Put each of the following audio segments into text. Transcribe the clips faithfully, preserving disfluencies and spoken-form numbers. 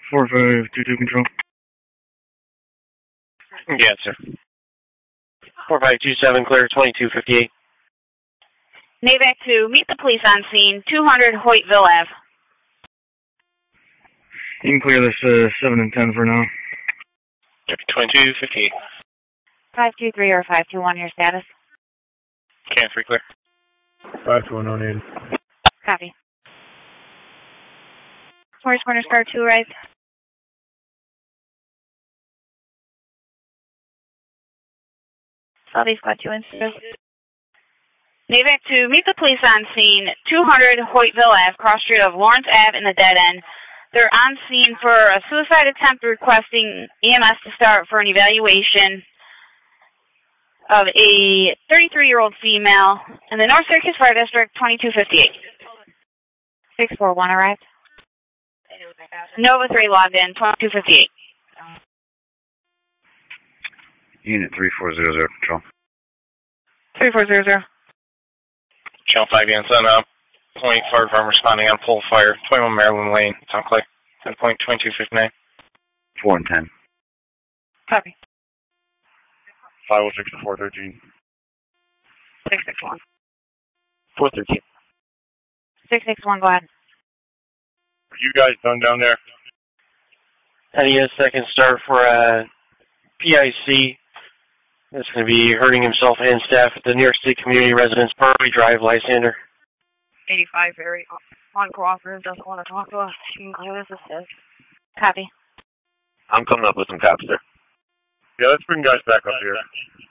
four five two two control. Yes, sir. four five two seven, clear twenty-two fifty-eight. Navac two, meet the police on scene, two hundred Hoytville Avenue. You can clear this uh, seven and ten for now. twenty-two fifty-eight. five two three or five two one, your status? Can free clear. five two one oh eight. Copy. Morris Corner Star two, right? Salvi Squad two in service. Navac two, meet the police on scene, two hundred Hoytville Avenue, cross street of Lawrence Avenue in the dead end. They're on scene for a suicide attempt, requesting E M S to start for an evaluation of a thirty-three-year-old female in the North Syracuse Fire District, twenty-two fifty-eight. six four one arrived. Nova three logged in, twenty-two fifty-eight. Unit three four zero zero, control. three four zero zero. Channel five, Yanson, uh, point fire department responding on pole fire, twenty-one Maryland Lane, Tom Clay, ten point twenty-two fifty-nine. four and ten. Copy. five oh six to four thirteen. six six one. four thirteen. six six one, go ahead. Are you guys done down there? I need a second start for uh, P I C. That's going to be hurting himself and staff at the New York State Community Residence Parkway Drive, Lysander. eighty-five, very uncooperative, doesn't want to talk to us. You can clear this, it says. Copy. I'm coming up with some cops there. Yeah, let's bring guys back up here.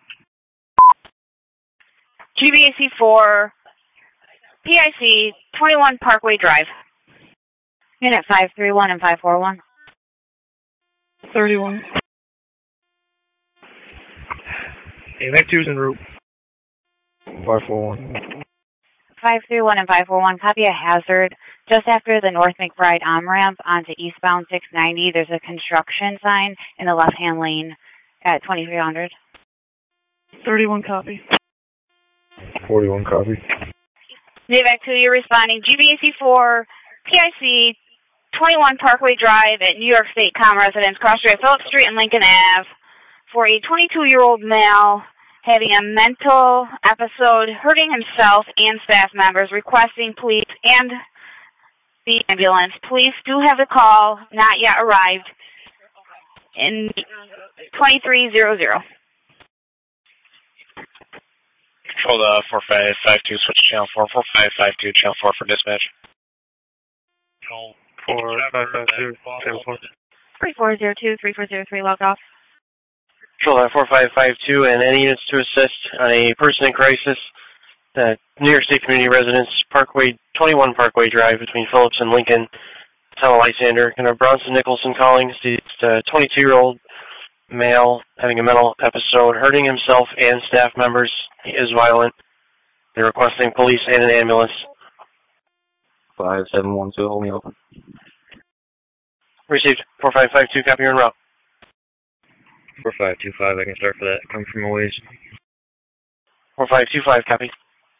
G B A C four, P I C, twenty-one Parkway Drive. Unit five three one and five four one. thirty-one. Hey, Mac two's en route. five four one. five three one and five four one, copy a hazard. Just after the North McBride on-ramp onto eastbound six ninety, there's a construction sign in the left-hand lane at twenty-three hundred. thirty-one copy. forty-one copy. Navac two, you're responding. G B A C four, P I C, twenty-one Parkway Drive at New York State Com Residence, cross street Phillips Street and Lincoln Avenue, for a twenty-two-year-old male having a mental episode, hurting himself and staff members, requesting police and the ambulance. Police do have a call, not yet arrived, in twenty-three hundred. Control the four five five two, switch to channel four, four five five two, channel four for dispatch. four five five two, channel four. three four zero two, three four zero three, logged off. Control that four five five two and any units to assist on a person in crisis at New York State Community Residence, Parkway, twenty-one Parkway Drive between Phillips and Lincoln, town of Lysander. And a Bronson Nicholson calling, it's a twenty-two-year-old male having a mental episode, hurting himself and staff members. He is violent. They're requesting police and an ambulance. five seven one two, hold me open. Received. four five five two, copy, you're en route. four five two five, I can start for that. Coming from a ways. four five two five, copy.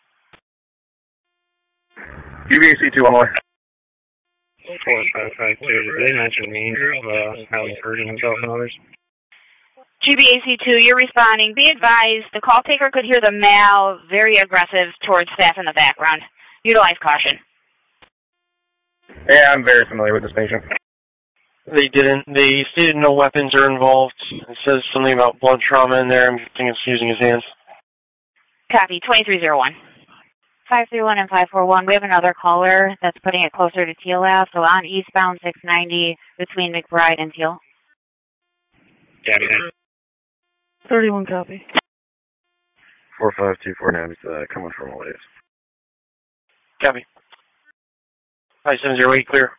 G B A C two, one more. four five five two, did they mention me of uh, how he's hurting himself and others? G B A C two, you're responding. Be advised, the call taker could hear the male very aggressive towards staff in the background. Utilize caution. Yeah, I'm very familiar with this patient. They didn't. They stated no weapons are involved. It says something about blood trauma in there. I'm guessing it's using his hands. Copy, twenty-three oh one. five three one and five four one. We have another caller that's putting it closer to Teal Ave, so on eastbound six ninety between McBride and Teal. Copy. thirty-one copy. four five two four nine, uh, coming from a ways. Copy. five seven zero eight, clear.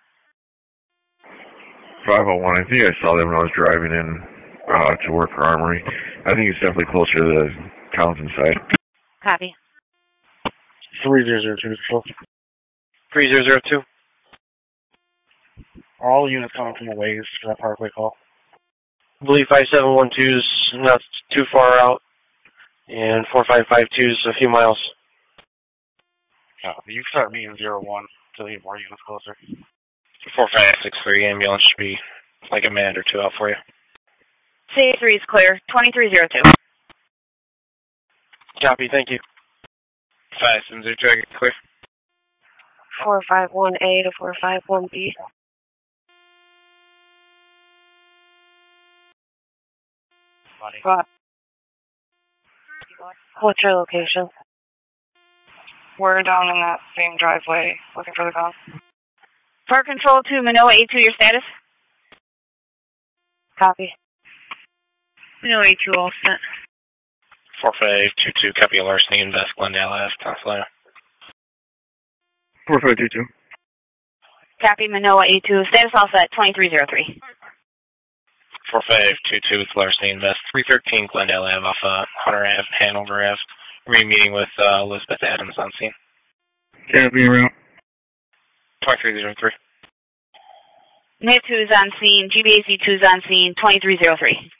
five oh one, I think I saw them when I was driving in uh, to work for Armory. I think it's definitely closer to the Townsend side. Copy. three zero zero two, control. three zero zero two. All units coming from the ways for that Parkway call. I believe five seven one two is not too far out, and four five five two is a few miles. Copy. You start me in zero one until you get more units closer. four five six three, ambulance should be like a minute or two out for you. C three is clear. twenty-three oh two. Copy, thank you. five seven zero two, clear. four five one A to four five one B. What? What's your location? We're down in that same driveway looking for the gun. Park Control to Manoa A two, your status? Copy. Manoa A two all set. four five two two, copy a larceny in West Glendale Ave, Tonsilina. four five two two. Copy Manoa A two, status all set, twenty-three oh three. four five two two, it's larceny in West, three thirteen Glendale Ave off uh, Hunter Ave, Hanover Ave. We're meeting with uh, Elizabeth Adams on scene. Copy, around. twenty-three oh three. N A V two is on scene, G B A C two is on scene, twenty-three oh three.